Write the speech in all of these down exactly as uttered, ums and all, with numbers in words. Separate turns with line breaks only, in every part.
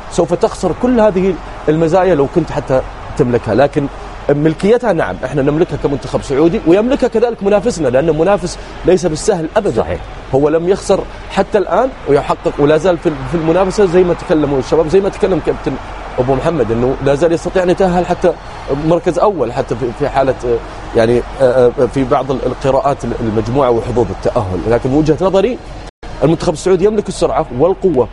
سوف تخسر كل هذه المزايا لو كنت حتى تملكها. لكن ملكيتها نعم احنا نملكها كمنتخب سعودي، ويملكها كذلك منافسنا، لأن منافس ليس بالسهل أبدا. صحيح. هو لم يخسر حتى الآن ويحقق ولا زال في المنافسة، زي ما تكلموا الشباب، زي ما تكلم كابتن أبو محمد أنه لا زال يستطيع أن يتأهل حتى مركز أول، حتى في حالة يعني في بعض القراءات المجموعة وحظوظ التأهل. لكن من وجهة نظري المنتخب السعودي يملك السرعة والقوة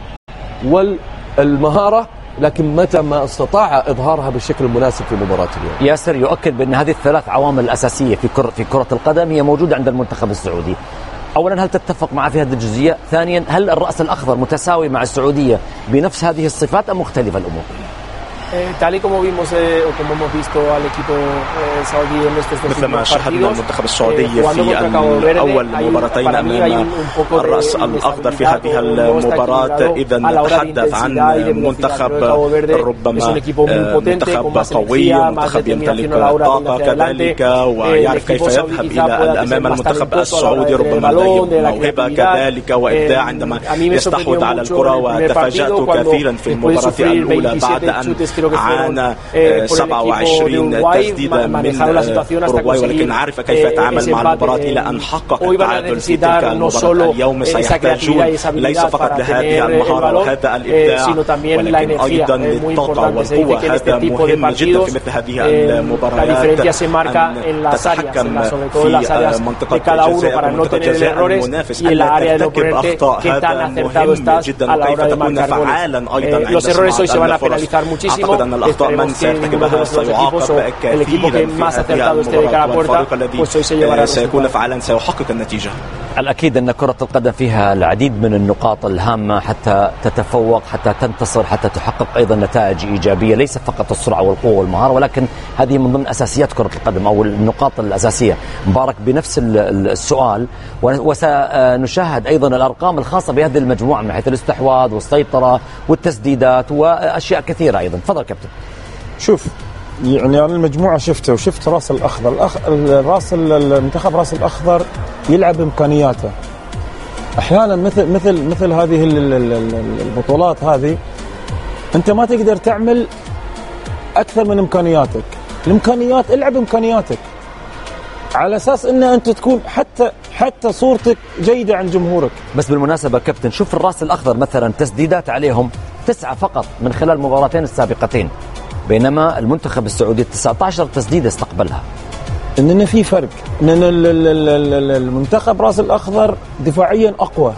والمهارة، لكن متى ما استطاع إظهارها بالشكل المناسب في مباراة اليوم.
ياسر يؤكد بأن هذه الثلاث عوامل الأساسية في كرة في كرة القدم هي موجودة عند المنتخب السعودي. أولا، هل تتفق معه في هذه الجزئية؟ ثانيا، هل الرأس الأخضر متساوي مع السعودية بنفس هذه الصفات أم مختلفة الأمور؟
tal y como vimos eh, o como hemos visto al equipo eh, saudí en estos dos
مثل ما شاهدنا المنتخب السعودي في أول مباراتين أمام الرأس الأخضر في هذه المباراة. إذا نتحدث عن منتخب ربما منتخب قوي، منتخب يمتلك طاقة كذلك ويعرف كيف يذهب إلى الأمام. المنتخب السعودي ربما لديه موهبة كذلك وإبداع عندما يستحوذ على الكرة، وتفاجأت كثيرا في المباراة الأولى بعد أن عانى سبعة وعشرين تسديدة من أوروغواي، ولكن عرف كيف يتعامل مع المباراة إلى أن حقق التعادل في تلك المباراة. اليوم سيحتاجون ليس فقط لهذه المهارة وهذا الإبداع، ولكن أيضا للطاقة والقوة. هذا مهم جدا في مثل هذه المباريات، أن تتحكم في منطقة الجزاء ومنطقة جزاء المنافس، ألا ترتكب أخطاء. هذا مهم جدا، وكيف تكون فعالا أيضا عند صناعة الفرص. أعتقد أن الأخطاء من سيرتكبها سيعاقب كثيرا في هذه المباراة، والفريق الذي سيكون فعلا سيحقق النتيجة.
الأكيد أن كرة القدم فيها العديد من النقاط الهامة حتى تتفوق، حتى تنتصر، حتى تحقق أيضا نتائج إيجابية، ليس فقط السرعة والقوة والمهارة، ولكن هذه من ضمن أساسيات كرة القدم أو النقاط الأساسية. مبارك بنفس السؤال، وسنشاهد أيضا الأرقام الخاصة بهذه المجموعة من حيث الاستحواذ والسيطرة والتسديدات وأشياء كثيرة أيضا. تفضل كابتن.
شوف يعني أنا المجموعة شفته وشفت راس الأخضر، الأخ... الراس المنتخب راس الأخضر يلعب إمكانياته. أحيانا مثل مثل مثل هذه البطولات هذه أنت ما تقدر تعمل أكثر من إمكانياتك. الإمكانيات العب إمكانياتك على أساس أن أنت تكون حتى حتى صورتك جيدة عند جمهورك.
بس بالمناسبة كابتن، شوف الراس الأخضر مثلا تسديدات عليهم تسعة فقط من خلال المباراتين السابقتين، بينما المنتخب السعودي تسعة عشر تسديدة استقبلها.
إننا في فرق، إن المنتخب راس الأخضر دفاعيا أقوى،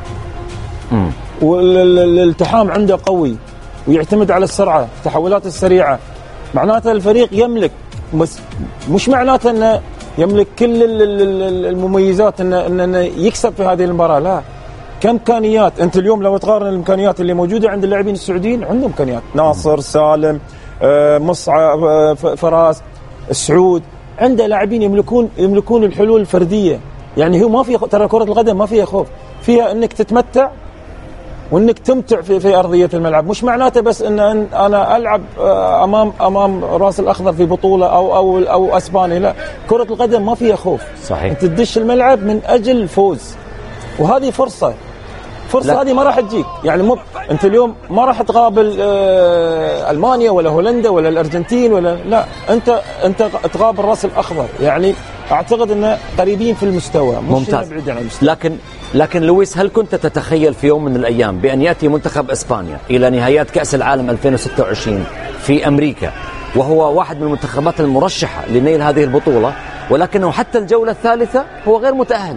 والالتحام عنده قوي ويعتمد على السرعة، التحولات السريعة. معناته الفريق يملك، بس مش معناته أنه يملك كل المميزات أنه يكسب في هذه المباراة، لا. كإمكانيات أنت اليوم لو تقارن الإمكانيات اللي موجودة عند اللاعبين السعوديين، عندهم إمكانيات. ناصر، سالم، مصعب، فراس، السعود، عنده لاعبين يملكون يملكون الحلول الفردية. يعني هو ما في، ترى كرة القدم ما فيها خوف، فيها انك تتمتع وانك تمتع في في ارضية الملعب. مش معناته بس ان انا العب امام امام راس الاخضر في بطولة او او او اسباني، لا. كرة القدم ما فيها خوف.
صحيح.
انت تدش الملعب من اجل الفوز، وهذه فرصة فرصة هذه ما راح تجيك. يعني مو انت اليوم ما راح تقابل آه المانيا ولا هولندا ولا الارجنتين ولا، لا، انت انت تقابل راس الاخضر. يعني اعتقد انه قريبين في المستوى، مش
ممتاز.
بعيد عن المستوى.
لكن لكن لويس، هل كنت تتخيل في يوم من الايام بان ياتي منتخب اسبانيا الى نهائيات كاس العالم ألفين وستة وعشرين في امريكا، وهو واحد من المنتخبات المرشحة لنيل هذه البطولة، ولكنه حتى الجولة الثالثة هو غير متأهل؟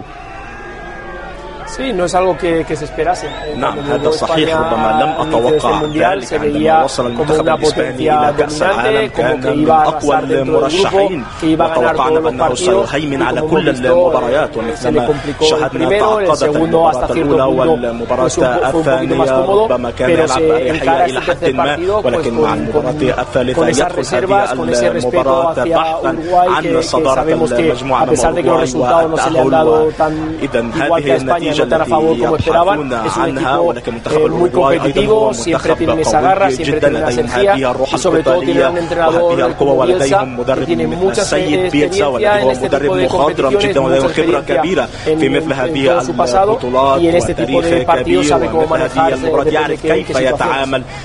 Sí, no es algo que, que se esperase.
نعم هذا صحيح. ربما لم أتوقع ذلك عندما وصل المنتخب الإسباني إلى كأس العالم، كان من أقوى المرشحين، وتوقعنا أنه سيهيمن على كل المباريات. ومثلما شاهدنا تعقدت المباراة الأولى والمباراة الثانية، ربما كان يلعب بأريحية إلى حد ما، ولكن مع المباراة الثالثة يدخل هذه المباراة بحثا عن صدارة المجموعة أمام أوروغواي والتأهل. إذن هذه النتيجة التي يبحثون عنها، ولكن منتخب الأوروغواي أيضا هو منتخب قوي جدا، لديهم هذه الروح القتالية وهذه القوة، ولديهم مدرب السيد بيتسا، ولديهم مدرب مخضرم جدا، ولديهم خبرة كبيرة في مثل هذه البطولات وتاريخ كبير، ومثل هذه المباريات يعرف كيف يتعامل